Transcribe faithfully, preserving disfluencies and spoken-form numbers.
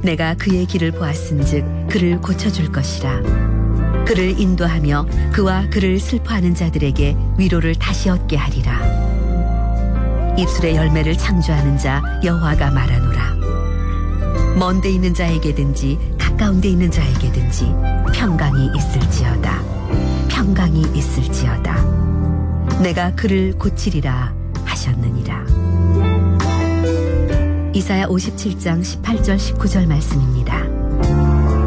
내가 그의 길을 보았은즉 그를 고쳐줄 것이라. 그를 인도하며 그와 그를 슬퍼하는 자들에게 위로를 다시 얻게 하리라. 입술의 열매를 창조하는 자 여호와가 말하노라. 먼 데 있는 자에게든지 가까운 데 있는 자에게든지 평강이 있을지어다. 평강이 있을지어다. 내가 그를 고치리라 하셨느니라. 이사야 오십칠 장 십팔 절 십구 절 말씀입니다.